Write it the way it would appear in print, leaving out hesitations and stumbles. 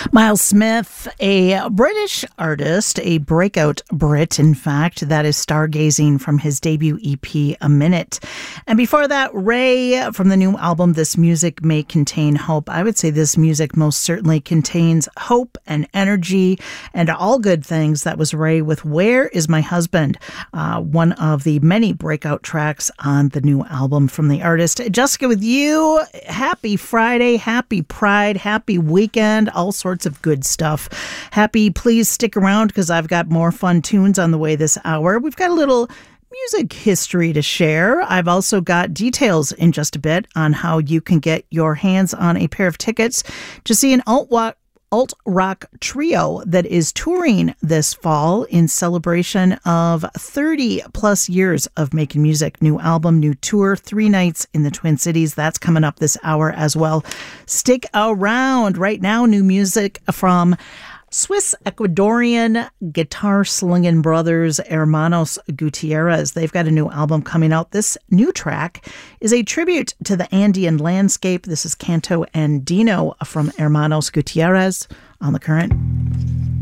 Miles Smith, a British artist, a breakout Brit, in fact, that is stargazing from his debut EP, A Minute. And before that, Ray from the new album, This Music May Contain Hope. I would say this music most certainly contains hope and energy and all good things. That was Ray with Where Is My Husband? One of the many breakout tracks on the new album from the artist. Jessica with you. Happy Friday, happy Pride, happy weekend, all sorts of good stuff. Happy, please stick around because I've got more fun tunes on the way this hour. We've got a little music history to share. I've also got details in just a bit on how you can get your hands on a pair of tickets to see an alt-rock trio that is touring this fall in celebration of 30 plus years of making music. New album, new tour, 3 nights in the Twin Cities. That's coming up this hour as well. Stick around. Right now, new music from Swiss-Ecuadorian guitar-slinging brothers Hermanos Gutierrez. They've got a new album coming out. This new track is a tribute to the Andean landscape. This is Canto Andino from Hermanos Gutierrez on The Current.